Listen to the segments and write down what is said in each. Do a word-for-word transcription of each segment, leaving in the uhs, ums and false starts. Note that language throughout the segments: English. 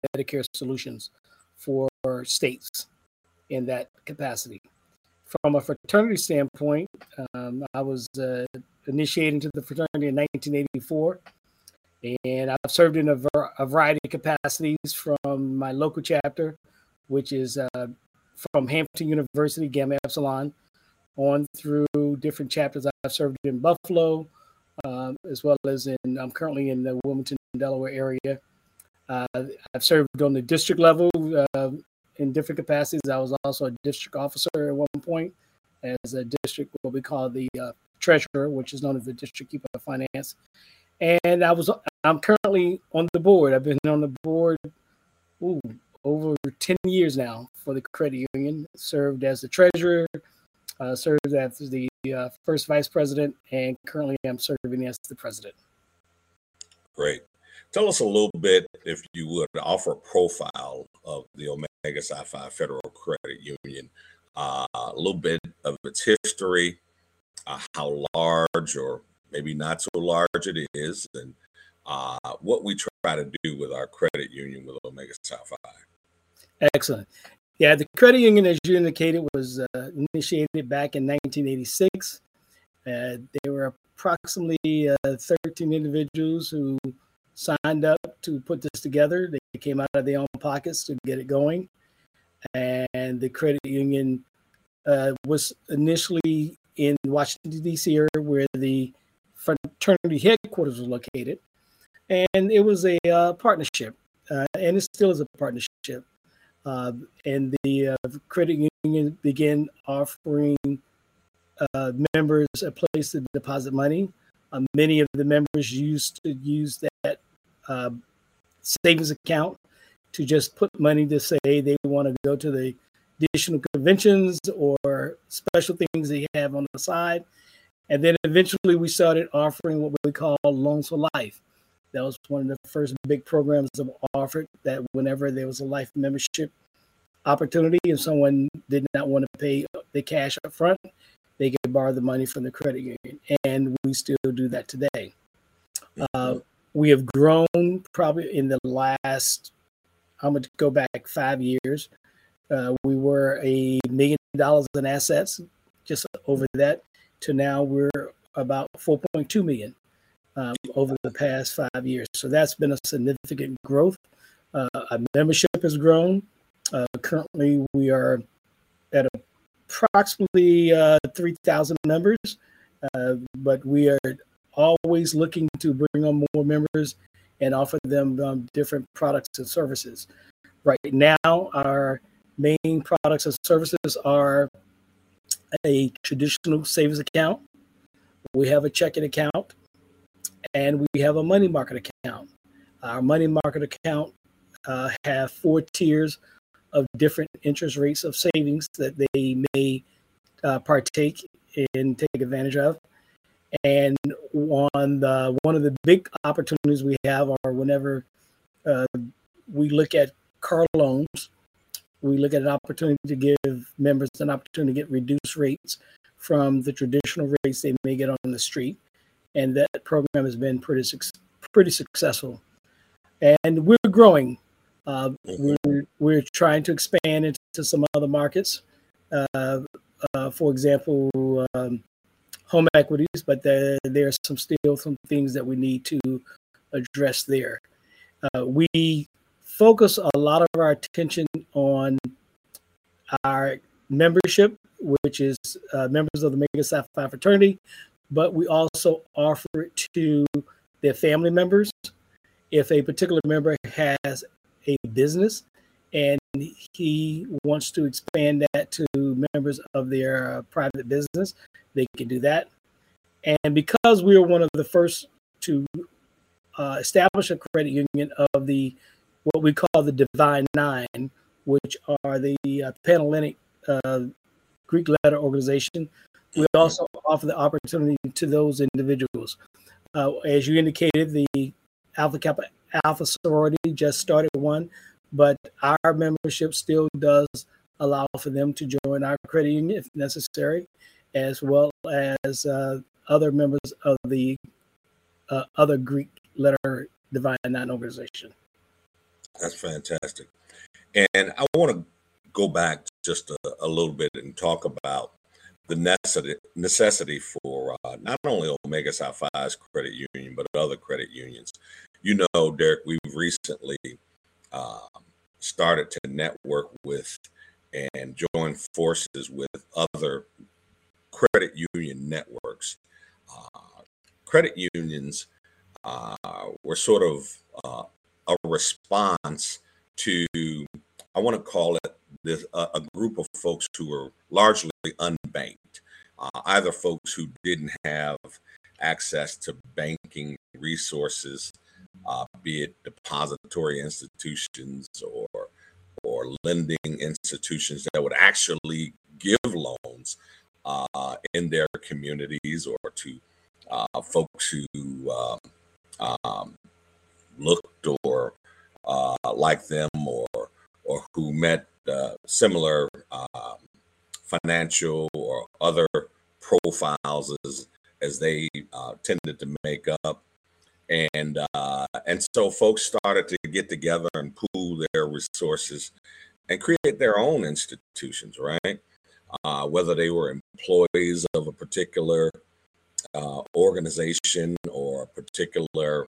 Medicare solutions for states in that capacity. From a fraternity standpoint, um, I was uh, initiated into the fraternity in nineteen eighty-four, and I've served in a, ver- a variety of capacities from my local chapter, which is uh, from Hampton University, Gamma Epsilon, on through different chapters. I've served in Buffalo, um, as well as in, I'm currently in the Wilmington, Delaware area. Uh, I've served on the district level uh, in different capacities. I was also a district officer at one point as a district, what we call the uh, treasurer, which is known as the district keeper of finance. And I was, I'm currently on the board. I've been on the board ooh, over ten years now for the credit union, served as the treasurer, uh, served as the uh, first vice president, and currently I'm serving as the president. Great. Tell us a little bit, if you would, offer a profile of the Omega Psi Phi Federal Credit Union, uh, a little bit of its history, uh, how large or maybe not so large it is, and uh, what we try to do with our credit union with Omega Psi Phi. Excellent. Yeah, the credit union, as you indicated, was uh, initiated back in nineteen eighty-six. Uh, there were approximately uh, thirteen individuals who signed up to put this together. They came out of their own pockets to get it going. And the credit union uh, was initially in Washington, D C, where the fraternity headquarters was located. And it was a uh, partnership, uh, and it still is a partnership. Uh, and the uh, credit union began offering uh, members a place to deposit money. Uh, many of the members used to use that uh, savings account to just put money to say they want to go to the additional conventions or special things they have on the side. And then eventually we started offering what we call Loans for Life. That was one of the first big programs that were offered, that whenever there was a life membership opportunity and someone did not want to pay the cash up front, they could borrow the money from the credit union. And we still do that today. Uh, we have grown probably in the last, I'm going to go back five years. Uh, we were a million dollars in assets, just over that, to now we're about four point two million um, over the past five years. So that's been a significant growth. Uh, our membership has grown. Uh, currently, we are at approximately uh, three thousand members, uh, but we are always looking to bring on more members and offer them um, different products and services. Right now, our main products and services are a traditional savings account, we have a checking account, and we have a money market account. Our money market account uh, have four tiers of different interest rates of savings that they may uh, partake in, take advantage of. And on the, one of the big opportunities we have are whenever uh, we look at car loans, we look at an opportunity to give members an opportunity to get reduced rates from the traditional rates they may get on the street. And that program has been pretty, pretty successful. And we're growing. Uh, we're, we're trying to expand into some other markets. Uh, uh, for example, um, home equities, but there, there are some still some things that we need to address there. Uh, we focus a lot of our attention on our membership, which is uh, members of the Omega Psi Phi fraternity, but we also offer it to their family members. If a particular member has a business and he wants to expand that to members of their uh, private business, they can do that. And because we were one of the first to uh, establish a credit union of the what we call the Divine Nine, which are the uh, Panhellenic uh, Greek letter organization, we also offer the opportunity to those individuals. Uh, as you indicated, the Alpha Kappa Alpha sorority just started one, but our membership still does allow for them to join our credit union if necessary, as well as uh, other members of the uh, other Greek letter Divine Nine organization. That's fantastic. And I want to go back just a, a little bit and talk about the necessity necessity for uh, not only Omega Psi Phi's credit union, but other credit unions. You know, Derek, we've recently uh, started to network with and join forces with other credit union networks. Uh, credit unions uh, were sort of uh, a response to, I want to call it this, uh, a group of folks who were largely unbanked, uh, either folks who didn't have access to banking resources, uh, be it depository institutions or or lending institutions that would actually give loans uh, in their communities, or to uh, folks who um, um, looked or uh, like them, or or who met uh, similar uh, financial or other profiles as, as they uh, tended to make up. And uh, and so folks started to get together and pool their resources and create their own institutions, right? Uh, whether they were employees of a particular uh, organization or a particular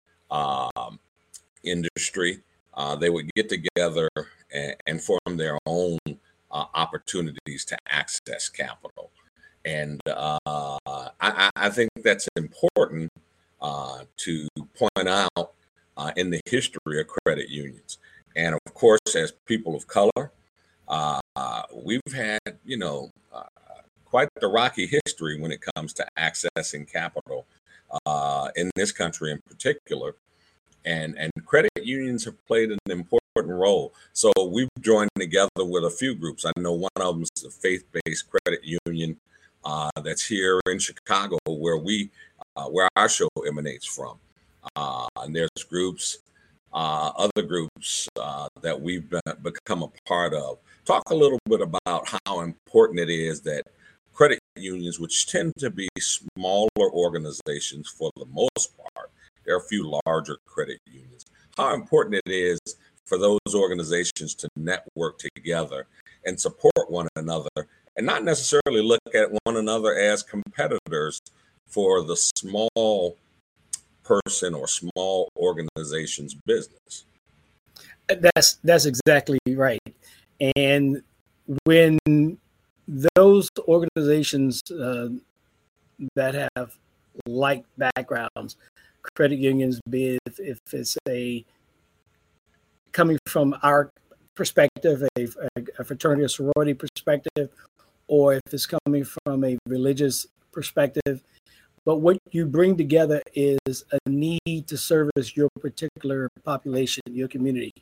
um, industry, uh, they would get together and, and form their own uh, opportunities to access capital. And uh, I, I think that's important uh, to point out uh, in the history of credit unions. And of course, as people of color, uh, we've had, you know, uh, quite the rocky history when it comes to accessing capital uh, in this country in particular. And, and credit unions have played an important role. So we've joined together with a few groups. I know one of them is the faith-based credit union uh, that's here in Chicago, where we, uh, where our show emanates from. Uh, and there's groups, uh, other groups uh, that we've been, become a part of. Talk a little bit about how important it is that credit unions, which tend to be smaller organizations for the most part, there are a few larger credit unions, how important it is for those organizations to network together and support one another, and not necessarily look at one another as competitors for the small person or small organization's business. That's that's exactly right. And when those organizations uh, that have like backgrounds, credit unions, be it if, if it's a coming from our perspective, a, a fraternity or sorority perspective, or if it's coming from a religious perspective. But what you bring together is a need to service your particular population, your community.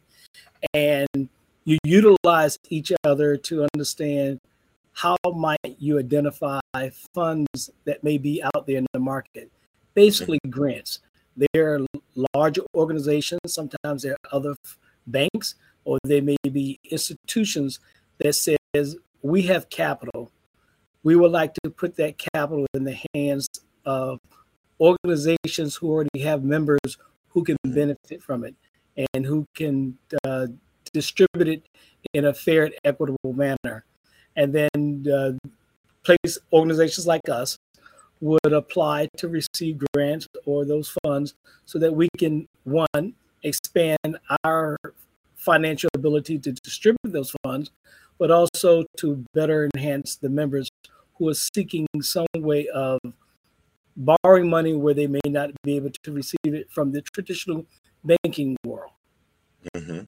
And you utilize each other to understand how might you identify funds that may be out there in the market. Basically grants. There are larger organizations, sometimes there are other banks, or there may be institutions that says, we have capital. We would like to put that capital in the hands of organizations who already have members who can benefit from it and who can uh, distribute it in a fair and equitable manner. And then uh, place organizations like us would apply to receive grants or those funds so that we can, one, expand our financial ability to distribute those funds, but also to better enhance the members who are seeking some way of borrowing money where they may not be able to receive it from the traditional banking world. Mm-hmm.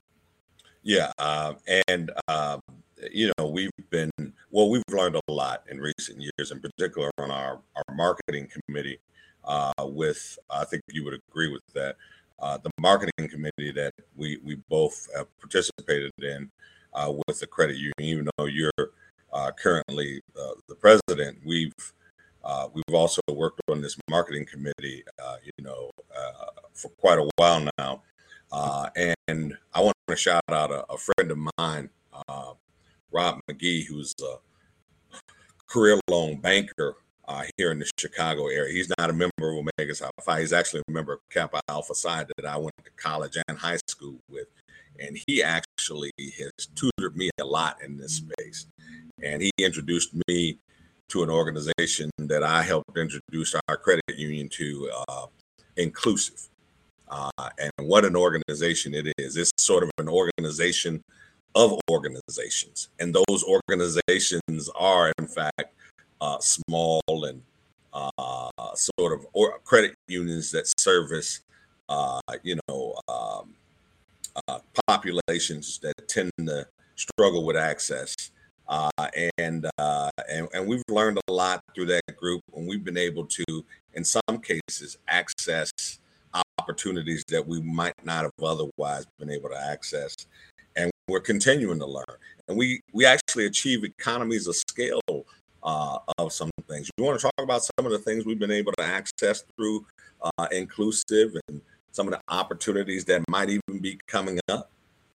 Yeah, uh, and uh, you know, we've been well, we've learned a lot in recent years, in particular on our our marketing committee. Uh, with, I think you would agree with that, uh, the marketing committee that we we both have participated in uh, with the credit union. Even though you're uh, currently uh, the president, we've uh, we've also worked on this marketing committee, uh, you know, uh, for quite a while now. Uh, and I want to shout out a, a friend of mine, uh, Rob McGee, who's a career loan banker uh, here in the Chicago area. He's not a member of Omega Psi Phi. He's actually a member of Kappa Alpha Psi that I went to college and high school with. And he actually has tutored me a lot in this space. And he introduced me to an organization that I helped introduce our credit union to, uh, Inclusive. Uh, and what an organization it is. It's sort of an organization of organizations. And those organizations are, in fact, uh, small and uh, sort of or credit unions that service, uh, you know, um, uh, populations that tend to struggle with access. Uh, and, uh, and and we've learned a lot through that group, and we've been able to, in some cases, access opportunities that we might not have otherwise been able to access. And we're continuing to learn. And we we actually achieve economies of scale uh, of some things. You want to talk about some of the things we've been able to access through uh, Inclusive and some of the opportunities that might even be coming up?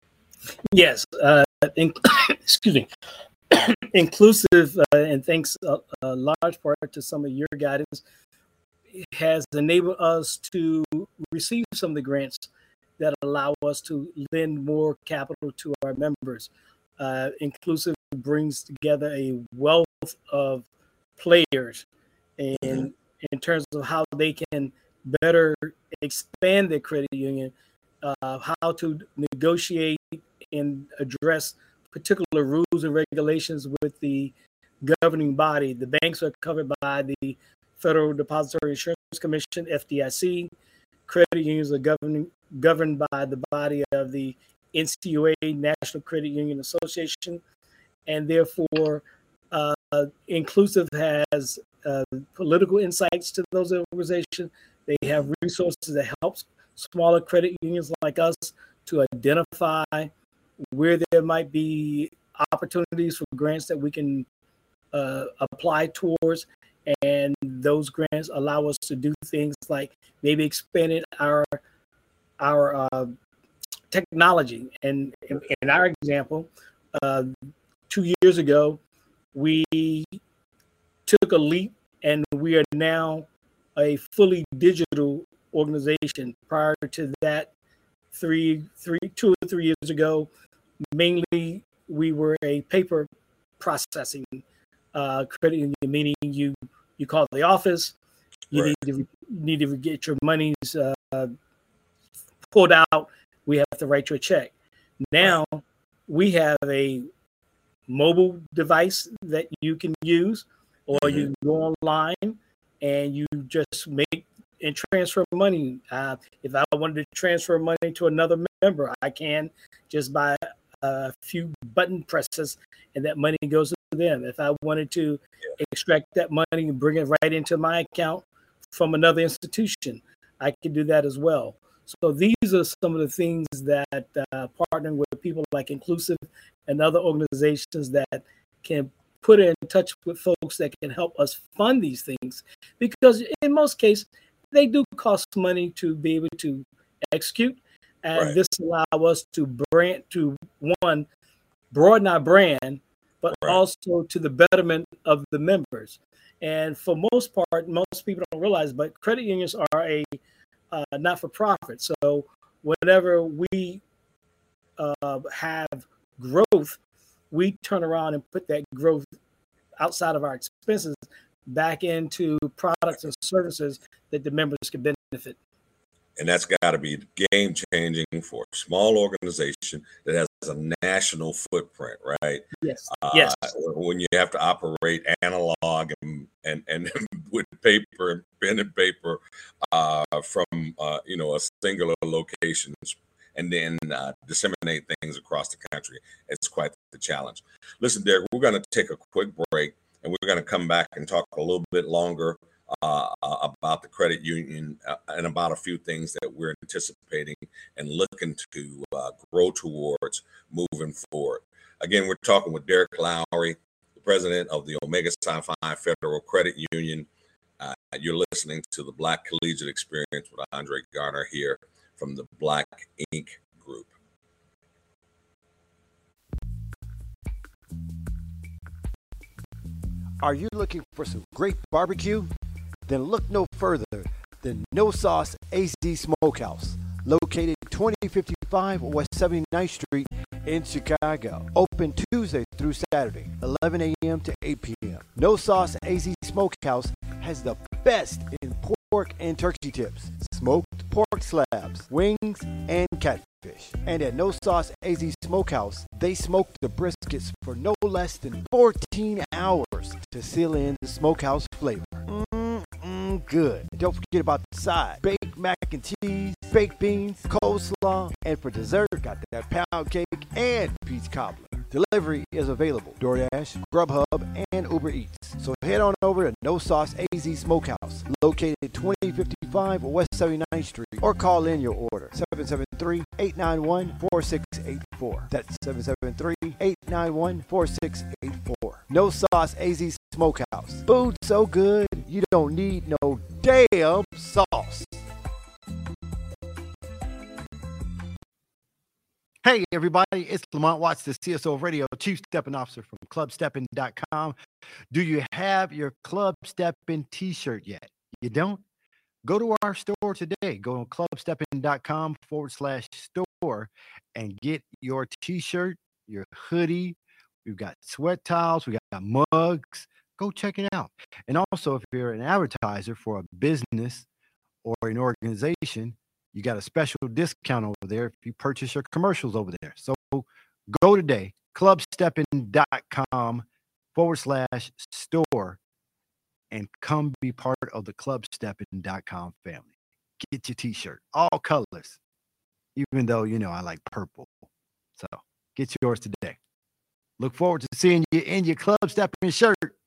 Yes. Uh, in, excuse me. Inclusive, uh, and thanks a, a large part to some of your guidance, has enabled us to receive some of the grants that allow us to lend more capital to our members. Uh, Inclusive brings together a wealth of players, and mm-hmm. in terms of how they can better expand their credit union, uh, how to negotiate and address particular rules and regulations with the governing body. The banks are covered by the Federal Depository Insurance Commission, F D I C. Credit unions are governed governed by the body of the N C U A, National Credit Union Association, and therefore uh, Inclusive has uh, political insights to those organizations. They have resources that help smaller credit unions like us to identify where there might be opportunities for grants that we can uh, apply towards. And those grants allow us to do things like maybe expanding our our uh, technology. And in, in our example, uh, two years ago, we took a leap, and we are now a fully digital organization. Prior to that, three, three, two or three years ago, mainly we were a paper processing uh, credit union, meaning you you call the office, you right. need to need to get your monies uh, pulled out. We have to write you a check. Now right. we have a mobile device that you can use, or mm-hmm. you go online and you just make and transfer money. Uh, if I wanted to transfer money to another member, I can just by a few button presses, and that money goes to them. If I wanted to yeah. extract that money and bring it right into my account from another institution, I can do that as well. So these are some of the things that uh, partnering with people like Inclusive and other organizations that can put in touch with folks that can help us fund these things, because in most cases they do cost money to be able to execute, and right. this allows us to brand to one broaden our brand, but right. also to the betterment of the members. And for most part, most people don't realize, but credit unions are a uh, not-for-profit. So whenever we uh, have growth, we turn around and put that growth outside of our expenses back into products and services that the members can benefit. And that's got to be game changing for a small organization that has a national footprint, right? Yes. Uh, yes. When you have to operate analog and and, and with paper and pen and paper uh, from uh, you know a singular location, and then uh, disseminate things across the country, it's quite the challenge. Listen, Derek, we're going to take a quick break, and we're going to come back and talk a little bit longer Uh, uh, about the credit union uh, and about a few things that we're anticipating and looking to uh, grow towards moving forward. Again, we're talking with Derek Lowry, the president of the Omega Psi Phi Federal Credit Union. Uh, you're listening to the Black Collegiate Experience with Andre Garner here from the Black Ink Group. Are you looking for some great barbecue? Then look no further than No Sauce A Z Smokehouse, located twenty fifty-five West seventy-ninth Street in Chicago. Open Tuesday through Saturday, eleven a.m. to eight p.m. No Sauce A Z Smokehouse has the best in pork and turkey tips, smoked pork slabs, wings, and catfish. And at No Sauce A Z Smokehouse, they smoke the briskets for no less than fourteen hours to seal in the smokehouse flavor. Mm-mm, good. Don't forget about the side. Baked mac and cheese, baked beans, coleslaw, and for dessert, got that pound cake and peach cobbler. Delivery is available. DoorDash, Grubhub, and Uber Eats. So head on over to No Sauce A Z Smokehouse, located twenty fifty-five West seventy-ninth Street, or call in your order, seven seven three, eight nine one, four six eight four. That's seven seven three, eight nine one, four six eight four. No Sauce A Z Smokehouse. Food so good, you don't need no damn sauce. Hey everybody, it's Lamont Watts, the C S O Radio Chief Stepping Officer from Club Steppin dot com. Do you have your Club Steppin t-shirt yet? You don't? Go to our store today. Go to clubsteppin.com forward slash store and get your t-shirt, your hoodie. We've got sweat towels. We got mugs. Go check it out. And also, if you're an advertiser for a business or an organization, you got a special discount over there if you purchase your commercials over there. So go today, clubsteppin.com forward slash store, and come be part of the club steppin dot com family. Get your t-shirt, all colors, even though, you know, I like purple. So get yours today. Look forward to seeing you in your Club Steppin shirt.